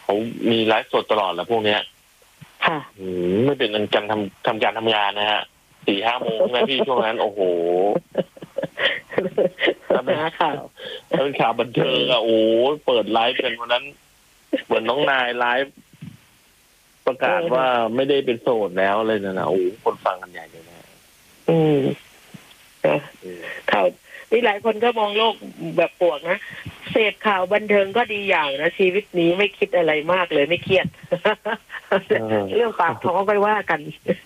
เขามีไลฟ์สดตลอดแหละพวกเนี้ยค่ะไม่เป็นการทำการทำงานนะฮะ4-5 โมงนะพี่ช่วงนั้นโอ้โหแล้วเป็นข่าวบันเทิงอะโอ้เปิดไลฟ์กันวันนั้นเหมือนน้องนายไลฟ์ประกาศว่าไม่ได้เป็นโสดแล้วเลยนะโอ้คนฟังกันใหญ่เลยนะข่าวนี่หลายคนก็มองโลกแบบปวกนะเสพข่าวบันเทิงก็ดีอย่างนะชีวิตนี้ไม่คิดอะไรมากเลยไม่เครียดเรื่องปากท้องไปว่ากัน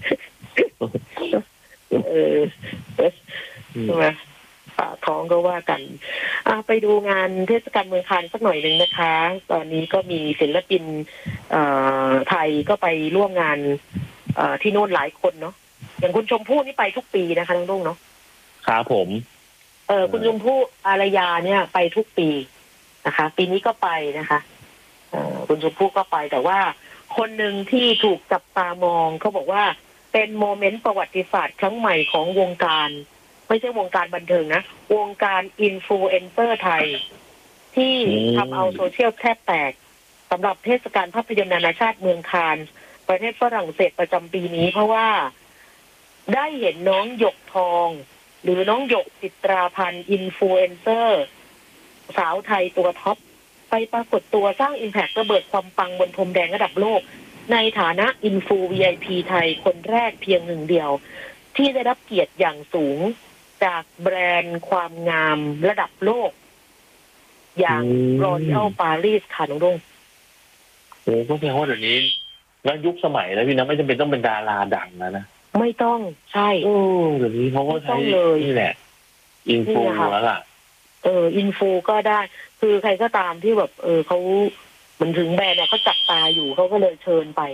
ใช่ไหมปากท้องก็ว่ากันไปดูงานเทศกาลเมืองคานสักหน่อยหนึ่งนะคะตอนนี้ก็มีศิลปินไทยก็ไปร่วมงานที่โน่นหลายคนเนาะอย่างคุณชมพู่นี่ไปทุกปีนะคะน้องลุงเนาะครับผมคุณชมพู่อารยาเนี่ยไปทุกปีนะคะปีนี้ก็ไปนะคะคุณชมพู่ก็ไปแต่ว่าคนหนึ่งที่ถูกจับตามองเขาบอกว่าเป็นโมเมนต์ประวัติศาสตร์ครั้งใหม่ของวงการไม่ใช่วงการบันเทิงนะวงการอินฟลูเอนเซอร์ไทยที่ทำเอาโซเชียลแทบแตกสำหรับเทศกาลภาพยนตร์นานาชาติเมืองคานส์ประเทศฝรั่งเศสประจำปีนี้เพราะว่าได้เห็นน้องหยกทองหรือน้องหยกจิตราพันธ์อินฟลูเอนเซอร์สาวไทยตัวท็อปไปปรากฏตัวสร้างอิมแพคระเบิดความปังบนพรมแดงระดับโลกในฐานะอินฟู VIP ไทยคนแรกเพียงหนึ่งเดียวที่ได้รับเกียรติอย่างสูงจากแบรนด์ความงามระดับโลกอย่างรอยัลปารีสค่ะน้องรุ่งโอ้ก็แสดงว่าเดี๋ยวนี้แล้วยุคสมัยแล้วพี่นะไม่จำเป็นต้องเป็นดาราดังนะไม่ต้องใช่เดี๋ยวนี้เขาก็ใช้นี่แหละอินฟูแล้วล่ะอินฟูก็ได้คือใครก็ตามที่แบบเขามันถึงแบรนด์เนี่ยเขาจับตาอยู่เขาก็เลยเชิญไป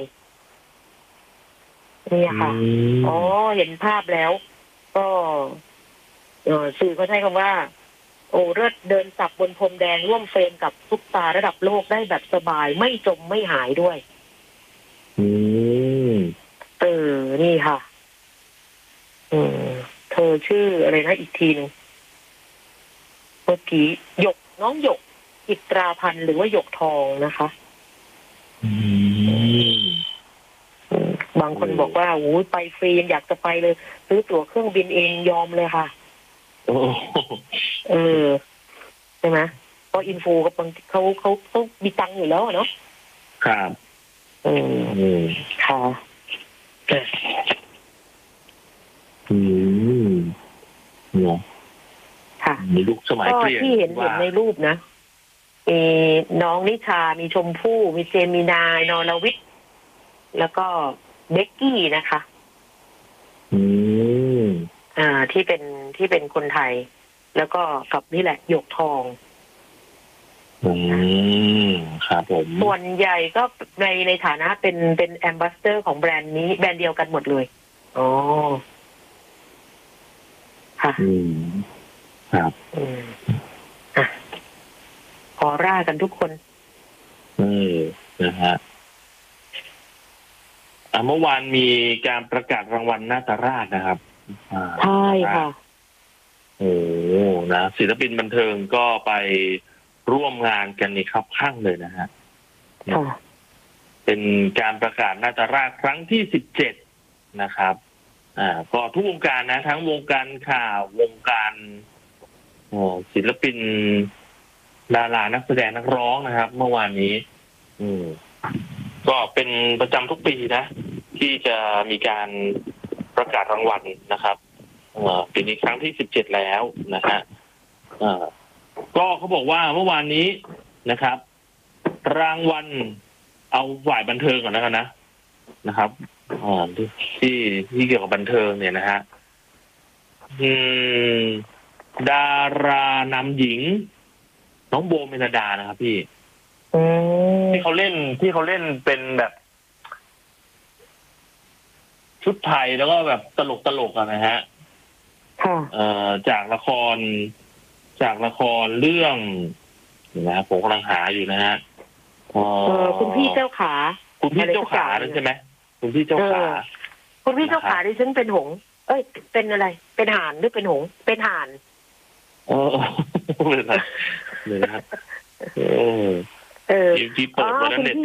นี่ค่ะเห็นภาพแล้วก็สื่อเขาใช้คำว่าโอ้เลิศเดินสับบนพรมแดงร่วมเฟรมกับซุปตาระดับโลกได้แบบสบายไม่จมไม่หายด้วยนี่ค่ะเธอชื่ออะไรนะอีกทีนึงเมื่อกี้หยกน้องหยกจิตราพันธ์หรือว่าหยกทองนะคะบางคนบอกว่าโอ้ยไปฟรีอยากจะไปเลยซื้อตั๋วเครื่องบินเองยอมเลยค่ะใช่ไหมเพราะอินฟูกับบางเขามีตังค์อยู่แล้วเนาะครับค่ะค่ะมีลูกสมัยเปลี่ยนที่เห็นในรูปนะน้องนิชามีชมพู่มีเจมินายนรวิทย์แล้วก็เบกกี้นะคะที่เป็นคนไทยแล้วก็กับนี่แหละหยกทองครับผมส่วนใหญ่ก็ในฐานะเป็นแอมบาสเดอร์ของแบรนด์นี้แบรนด์เดียวกันหมดเลยค่ะครับขอร่ากันทุกคนนะฮะเมื่อวานมีการประกาศรางวัลนาตราชนะครับใช่ค่ะนะศิลปินบันเทิงก็ไปร่วมงานกันในครับข้างเลยนะฮะเป็นการประกาศนาตราชครั้งที่17นะครับก็ทุกวงการนะทั้งวงการข่าววงการศิลปินดารานักแสดงนักร้องนะครับเมื่อวานนี้ก็เป็นประจำทุกปีนะที่จะมีการประกาศรางวัลนะครับปีนี้ครั้งที่17แล้วนะฮะก็เขาบอกว่าเมื่อวานนี้นะครับรางวัลเอาฝ่ายบันเทิงก่อนนะครับที่เกี่ยวกับบันเทิงเนี่ยนะฮะดารานำหญิงน้องโบเมลดานะครับพี่ที่เขาเล่นเป็นแบบชุดไทยแล้วก็แบบตลกนะฮะจากละครเรื่องนะผมกำลังหาอยู่นะฮะคุณพี่เจ้าขานั่นใช่ไหมคุณพี่เจ้าขาดิฉันเป็นหงเป็นอะไรเป็นห่านหรือเป็นหงเป็นห่านเป็นอะไรเลยนะครับที่เปิดวันนั้นเน็ต